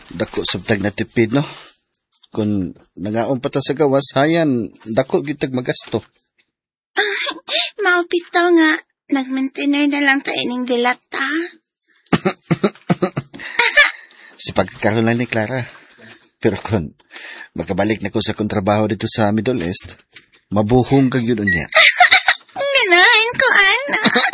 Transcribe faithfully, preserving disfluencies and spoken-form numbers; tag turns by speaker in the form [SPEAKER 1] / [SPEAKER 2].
[SPEAKER 1] Dako sabtag na tipid, no? Kung nangaon pa ta sa gawas, hayan, dako gitag magasto.
[SPEAKER 2] Maupitaw nga, nag-maintainer na lang ta ining dilata.
[SPEAKER 1] Si pagkakaroon lang ni Clara. Pero kung makabalik na ko sa kontrabaho dito sa Middle East, mabuhong kag yun niya.
[SPEAKER 2] Ganahin ko, ana.